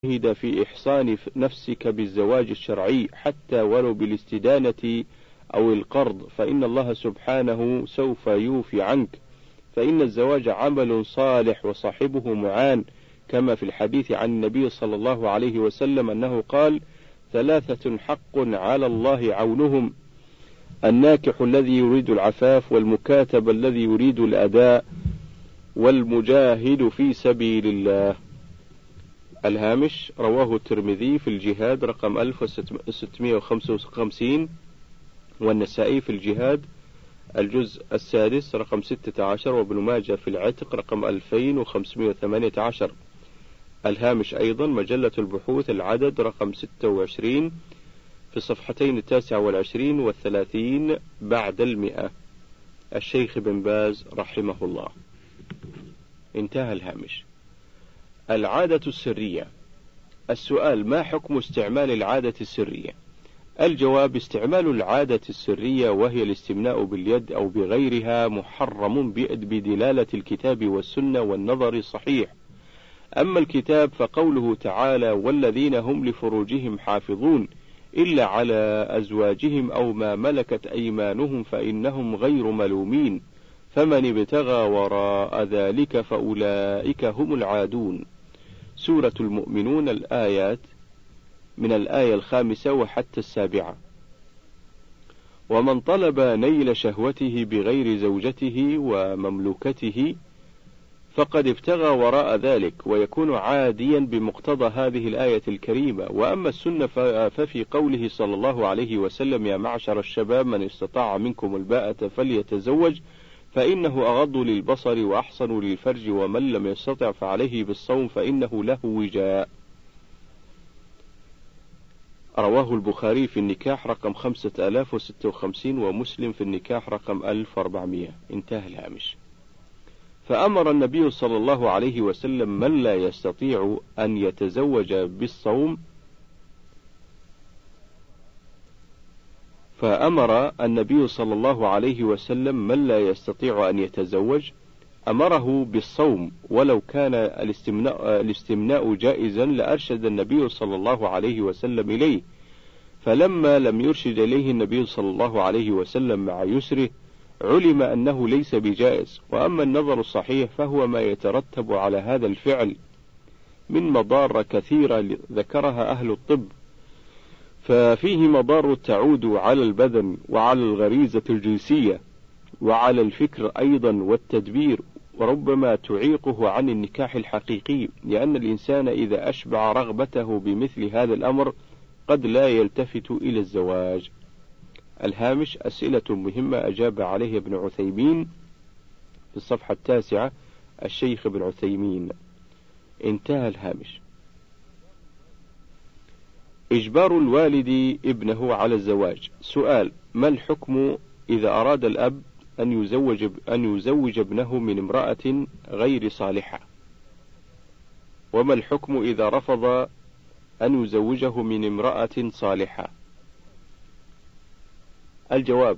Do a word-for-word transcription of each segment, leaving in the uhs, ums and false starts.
تجتهد في إحصان نفسك بالزواج الشرعي حتى ولو بالاستدانة أو القرض، فإن الله سبحانه سوف يوفي عنك، فإن الزواج عمل صالح وصاحبه معان، كما في الحديث عن النبي صلى الله عليه وسلم أنه قال: ثلاثة حق على الله عونهم: الناكح الذي يريد العفاف، والمكاتب الذي يريد الأداء، والمجاهد في سبيل الله. الهامش: رواه الترمذي في الجهاد رقم ألف وستمائة وخمسة وخمسين، والنسائي في الجهاد الجزء السادس رقم ستة عشر، وابن ماجه في العتق رقم ألفين وخمسمائة وثمانية عشر. الهامش أيضا: مجلة البحوث العدد رقم ستة وعشرين في الصفحتين التاسعة والعشرين والثلاثين بعد المئة. الشيخ بن باز رحمه الله. انتهى الهامش. العادة السرية. السؤال: ما حكم استعمال العادة السرية؟ الجواب: استعمال العادة السرية وهي الاستمناء باليد أو بغيرها محرم بدلالة الكتاب والسنة والنظر الصحيح. أما الكتاب فقوله تعالى: والذين هم لفروجهم حافظون إلا على أزواجهم أو ما ملكت أيمانهم فإنهم غير ملومين، فمن ابتغى وراء ذلك فأولئك هم العادون. سورة المؤمنون، الآيات من الآية الخامسة وحتى السابعة. ومن طلب نيل شهوته بغير زوجته ومملوكته فقد ابتغى وراء ذلك، ويكون عاديا بمقتضى هذه الآية الكريمة. وأما السنة ففي قوله صلى الله عليه وسلم: يا معشر الشباب من استطاع منكم الباءة فليتزوج فإنه أغض للبصر وأحصن للفرج، ومن لم يستطع فعليه بالصوم فإنه له وجاء. رواه البخاري في النكاح رقم خمسة آلاف وستة وخمسين، ومسلم في النكاح رقم ألف وأربعمائة. انتهى الهامش. فأمر النبي صلى الله عليه وسلم من لا يستطيع أن يتزوج بالصوم فأمر النبي صلى الله عليه وسلم من لا يستطيع أن يتزوج أمره بالصوم، ولو كان الاستمناء, الاستمناء جائزا لأرشد النبي صلى الله عليه وسلم إليه، فلما لم يرشد إليه النبي صلى الله عليه وسلم مع يسره علم أنه ليس بجائز. وأما النظر الصحيح فهو ما يترتب على هذا الفعل من مضار كثيرة ذكرها أهل الطب، ففيه مضار تعود على البدن وعلى الغريزة الجنسية وعلى الفكر أيضا والتدبير، وربما تعيقه عن النكاح الحقيقي، لأن الإنسان إذا أشبع رغبته بمثل هذا الأمر قد لا يلتفت إلى الزواج. الهامش: أسئلة مهمة أجاب عليها ابن عثيمين في الصفحة التاسعة. الشيخ ابن عثيمين. انتهى الهامش. إجبار الوالد ابنه على الزواج. سؤال: ما الحكم إذا أراد الأب أن يزوج أن يزوج ابنه من امرأة غير صالحة؟ وما الحكم إذا رفض أن يزوجه من امرأة صالحة؟ الجواب: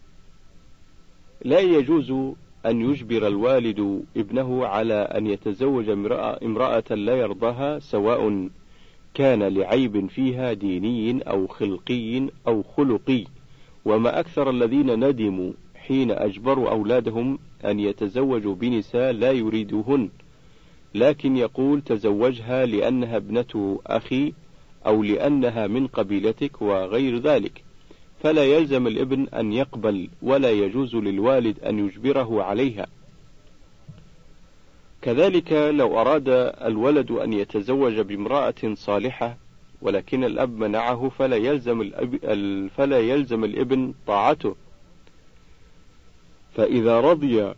لا يجوز أن يجبر الوالد ابنه على أن يتزوج امرأة لا يرضاها، سواء كان لعيب فيها ديني أو خلقي أو خلقي. وما أكثر الذين ندموا حين أجبروا أولادهم أن يتزوجوا بنساء لا يريدوهن، لكن يقول: تزوجها لأنها ابنة أخي أو لأنها من قبيلتك وغير ذلك، فلا يلزم الابن أن يقبل، ولا يجوز للوالد أن يجبره عليها. كذلك لو أراد الولد أن يتزوج بامرأة صالحة ولكن الأب منعه فلا يلزم الأب فلا يلزم الابن طاعته، فإذا رضي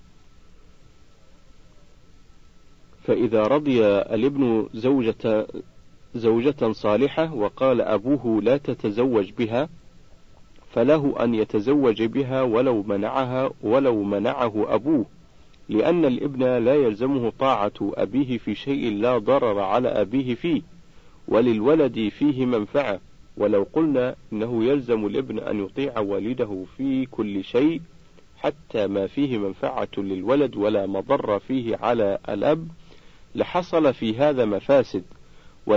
فإذا رضي الابن زوجة زوجة صالحة وقال أبوه لا تتزوج بها، فله أن يتزوج بها ولو منعها ولو منعه أبوه، لأن الابن لا يلزمه طاعة أبيه في شيء لا ضرر على أبيه فيه، وللولد فيه منفعة. ولو قلنا إنه يلزم الابن أن يطيع والده في كل شيء حتى ما فيه منفعة للولد ولا مضر فيه على الأب لحصل في هذا مفاسد،